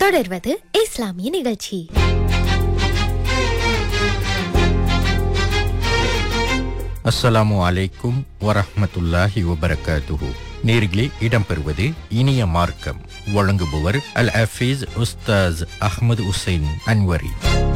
தொடர்வது இஸ்லாமிய நிகழ்ச்சி. அஸ்ஸலாமு அலைக்கும் வரஹ்மத்துல்லாஹி வபரகாத்துஹு. நேர்களே, இடம்பெறுவது இனிய மார்க்கம். வழங்குபவர் அல் ஹஃபீஸ் உஸ்தாஸ் அஹ்மது உசைன் அன்வரி.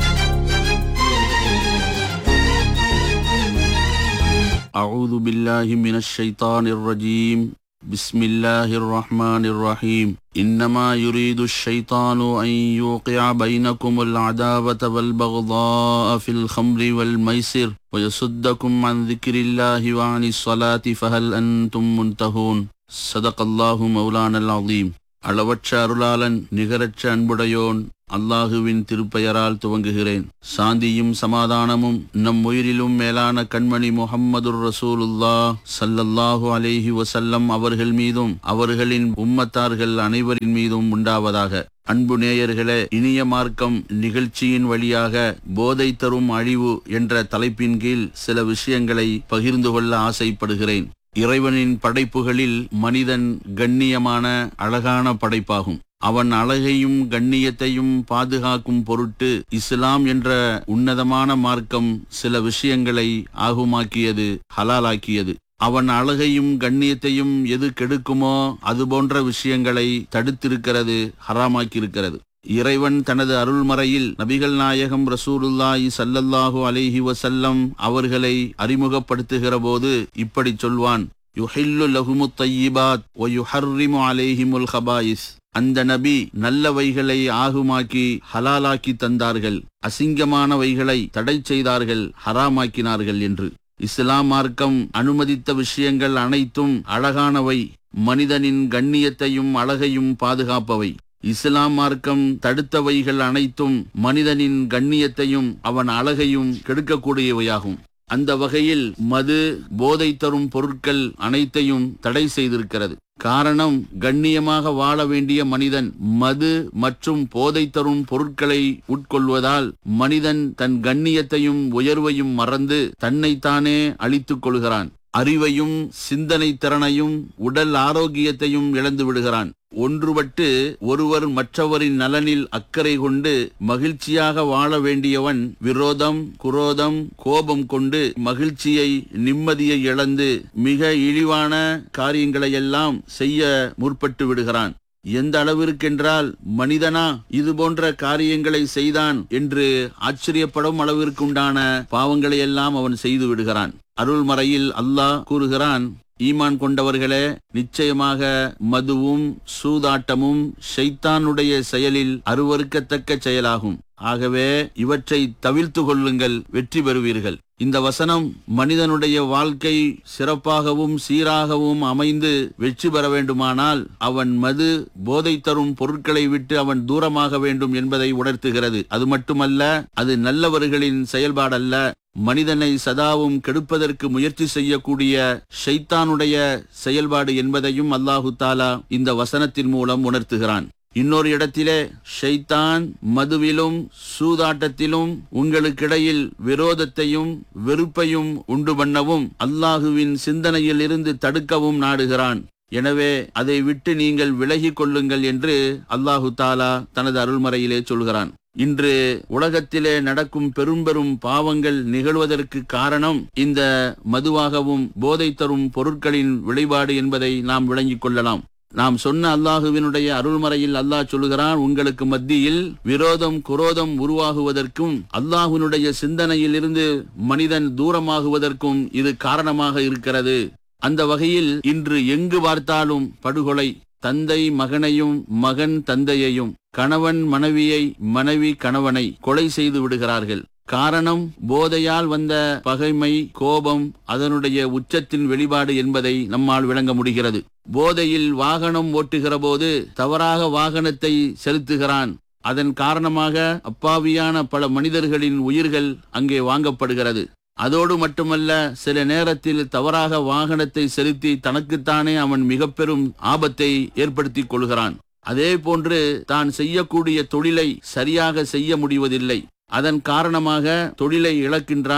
أعوذ بالله من الشيطان الرجيم. بسم الله الرحمن الرحيم. إنما يريد الشيطان أن يوقع بينكم العداوة والبغضاء في الخمر والميسر ويصدكم عن ذكر الله وعن الصلاة فهل أنتم منتهون. صدق الله مولانا العظيم. அளவற்ற அருளாளன் நிகரற்ற அன்புடையோன் அல்லாஹுவின் திருப்பெயரால் துவங்குகிறேன். சாந்தியும் சமாதானமும் நம் உயிரிலும் மேலான கண்மணி முஹம்மதுர் ரசூலுல்லாஹ் ஸல்லல்லாஹு அலைஹி வஸல்லம் அவர்கள் மீதும் அவர்களின் உம்மத்தார்கள் அனைவரின் மீதும் உண்டாவதாக. அன்பு நேயர்களே, இனிய மார்க்கம் நிகழ்ச்சியின் வழியாக போதை தரும் அழிவு என்ற தலைப்பின் கீழ் சில விஷயங்களை பகிர்ந்து கொள்ள ஆசைப்படுகிறேன். இறைவனின் படைப்புகளில் மனிதன் கண்ணியமான அழகான படைப்பாகும். அவன் அழகையும் கண்ணியத்தையும் பாதுகாக்கும் பொருட்டு இஸ்லாம் என்ற உன்னதமான மார்க்கம் சில விஷயங்களை ஆகுமாக்கியது, ஹலாலாக்கியது. அவன் அழகையும் கண்ணியத்தையும் எது கெடுக்குமோ அது போன்ற விஷயங்களை தடுத்திருக்கிறது, ஹராமாக்கியிருக்கிறது. இறைவன் தனது அருள்மறையில் நபிகள் நாயகம் ரசூலுல்லாஹி ஸல்லல்லாஹு அலைஹி வஸல்லம் அவர்களை அறிமுகப்படுத்துகிற போது இப்படி சொல்வான்: யுஹில்லு லஹுமுத் தய்யிபாத் வ யுஹர்ரிமு அலைஹிமுல் கபாயிஸ். அந்த நபி நல்லவைகளை ஆகுமாக்கி ஹலாலாக்கி தந்தார்கள், அசிங்கமானவைகளை தடை செய்தார்கள், ஹராமாக்கினார்கள் என்று. இஸ்லாம் மார்க்கம் அனுமதித்த விஷயங்கள் அனைத்தும் அழகானவை, மனிதனின் கண்ணியத்தையும் அழகையும் பாதுகாப்பவை. இஸ்லாம் மார்க்கம் தடுத்தவைகள் அனைத்தும் மனிதனின் கண்ணியத்தையும் அவன் அழகையும் கெடுக்கக்கூடியவையாகும். அந்த வகையில் மது, போதை தரும் பொருட்கள் அனைத்தையும் தடை செய்திருக்கிறது. காரணம், கண்ணியமாக வாழ வேண்டிய மனிதன் மது மற்றும் போதை தரும் பொருட்களை உட்கொள்வதால் மனிதன் தன் கண்ணியத்தையும் உயர்வையும் மறந்து தன்னைத்தானே அழித்துக் கொள்கிறான். அறிவையும் சிந்தனை திறனையும் உடல் ஆரோக்கியத்தையும் இழந்து விடுகிறான். ஒன்றுபட்டு ஒருவர் மற்றவரின் நலனில் அக்கறை கொண்டு மகிழ்ச்சியாக வாழ வேண்டியவன் விரோதம், குரோதம், கோபம் கொண்டு மகிழ்ச்சியை, நிம்மதியை இழந்து மிக இழிவான காரியங்களையெல்லாம் செய்ய முற்பட்டு விடுகிறான். எந்த அளவிற்கென்றால், மனிதனா இது போன்ற காரியங்களை செய்தான் என்று ஆச்சரியப்படும் அளவிற்குண்டான பாவங்களை எல்லாம் அவன் செய்து விடுகிறான். அருள்மறையில் அல்லாஹ் கூறுகிறான்: ஈமான் கொண்டவர்களே, நிச்சயமாக மதுவும் சூதாட்டமும் ஷைத்தானுடைய செயலில் அருவருக்கத்தக்க செயலாகும். ஆகவே இவற்றை தவிர்த்து கொள்ளுங்கள், வெற்றி பெறுவீர்கள். இந்த வசனம் மனிதனுடைய வாழ்க்கை சிறப்பாகவும் சீராகவும் அமைந்து வெற்றி பெற வேண்டுமானால் அவன் மது, போதை தரும் பொருட்களை விட்டு அவன் தூரமாக வேண்டும் என்பதை உணர்த்துகிறது. அது மட்டுமல்ல, அது நல்லவர்களின் செயல்பாடல்ல, மனிதனை சதாவும் கெடுப்பதற்கு முயற்சி செய்யக்கூடிய ஷைத்தானுடைய செயல்பாடு என்பதையும் அல்லாஹு தாலா இந்த வசனத்தின் மூலம் உணர்த்துகிறான். இன்னொரு இடத்திலே, ஷைத்தான் மதுவிலும் சூதாட்டத்திலும் உங்களுக்கிடையில் விரோதத்தையும் வெறுப்பையும் உண்டு பண்ணவும் அல்லாஹுவின் சிந்தனையில் இருந்து தடுக்கவும் நாடுகிறான். எனவே அதை விட்டு நீங்கள் விலகி கொள்ளுங்கள் என்று அல்லாஹு தாலா தனது அருள்மறையிலே சொல்கிறான். இன்று உலகத்திலே நடக்கும் பெரும் பாவங்கள் நிகழ்வதற்கு காரணம் இந்த மதுவாகவும் போதை தரும் பொருட்களின் விளைபாடு என்பதை நாம் விளங்கிக் கொள்ளலாம். நாம் சொன்ன அல்லாஹுவினுடைய அருள்மறையில் அல்லாஹ் சொல்கிறான், உங்களுக்கு மத்தியில் விரோதம், குரோதம் உருவாகுவதற்கும் அல்லாஹுவினுடைய சிந்தனையில் இருந்து மனிதன் தூரமாகுவதற்கும் இது காரணமாக இருக்கிறது. அந்த வகையில் இன்று எங்கு பார்த்தாலும் படுகொலை, தந்தை மகனையும் மகன் தந்தையையும், கணவன் மனைவியை, மனைவி கணவனை கொலை செய்து விடுகிறார்கள். காரணம், போதையால் வந்த பகைமை, கோபம் அதனுடைய உச்சத்தின் வெளிப்பாடு என்பதை நம்மால் விளங்க முடிகிறது. போதையில் வாகனம் ஓட்டுகிற போது தவறாக வாகனத்தை செலுத்துகிறான். அதன் காரணமாக அப்பாவியான பல மனிதர்களின் உயிர்கள் அங்கே வாங்கப்படுகிறது. அதோடு மட்டுமல்ல, சில நேரத்தில் தவறாக வாகனத்தை செலுத்தி தனக்குத்தானே அவன் மிக பெரும் ஆபத்தை ஏற்படுத்திக் கொள்கிறான். அதே போன்று தான் செய்யக்கூடிய தொழிலை சரியாக செய்ய முடிவதில்லை. அதன் காரணமாக தொழிலை இழக்கின்றான்,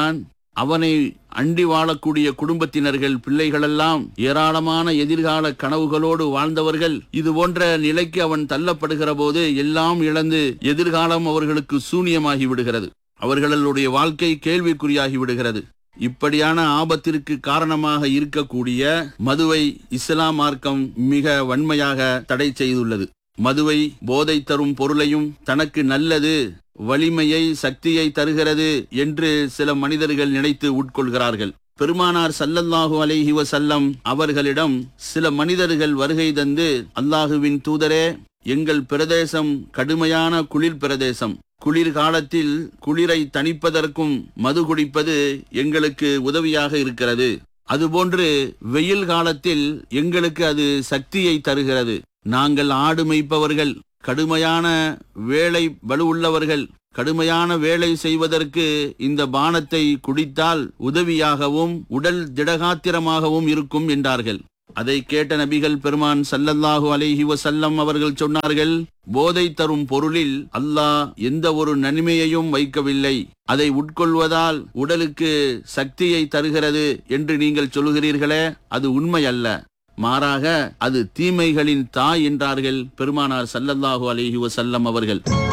அவனை அண்டி வாழக்கூடிய குடும்பத்தினர்கள், பிள்ளைகளெல்லாம் ஏராளமான எதிர்கால கனவுகளோடு வாழ்ந்தவர்கள். இது போன்ற நிலைக்கு அவன் தள்ளப்படுகிற போது எல்லாம் இழந்து எதிர்காலம் அவர்களுக்கு சூனியமாகி விடுகிறது. அவர்களுடைய வாழ்க்கை கேள்விக்குறியாகி விடுகிறது. இப்படியான ஆபத்திற்கு காரணமாக இருக்கக்கூடிய மதுவை இஸ்லாம் மார்க்கம் மிக வன்மையாக தடை செய்துள்ளது. மதுவை, போதை தரும் பொருளையும் தனக்கு நல்லது, வலிமையை, சக்தியை தருகிறது என்று சில மனிதர்கள் நினைத்து உட்கொள்கிறார்கள். பெருமானார் ஸல்லல்லாஹு அலைஹி வஸல்லம் அவர்களிடம் சில மனிதர்கள் வருகை தந்து, அல்லாஹுவின் தூதரே, எங்கள் பிரதேசம் கடுமையான குளிர் பிரதேசம். குளிர் காலத்தில் குளிரை தணிப்பதற்கும் மது குடிப்பது எங்களுக்கு உதவியாக இருக்கிறது. அதுபோன்று வெயில் காலத்தில் எங்களுக்கு அது சக்தியை தருகிறது. நாங்கள் ஆடு மேய்ப்பவர்கள், கடுமையான வேலை பளு உள்ளவர்கள். கடுமையான வேலை செய்வதற்கு இந்த பானத்தை குடித்தால் உதவியாகவும் உடல் திடகாத்திரமாகவும் இருக்கும் என்றார்கள். அதை கேட்ட நபிகள் பெருமான் ஸல்லல்லாஹு அலைஹி வஸல்லம் அவர்கள் சொன்னார்கள், போதை தரும் பொருளில் அல்லாஹ் எந்த ஒரு நன்மையையும் வைக்கவில்லை. அதை உட்கொள்வதால் உடலுக்கு சக்தியை தருகிறது என்று நீங்கள் சொல்கிறீர்களே, அது உண்மை அல்ல. மாறாக அது தீமைகளின் தாய் என்றார்கள் பெருமானார் ஸல்லல்லாஹு அலைஹி வஸல்லம் அவர்கள்.